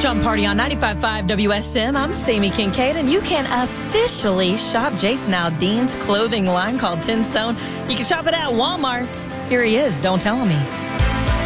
Jump Party on 95.5 WSM. I'm Sammy Kincaid, and you can officially shop Jason Aldean's clothing line called Tin Stone. You can shop it at Walmart. Here he is. Don't tell me.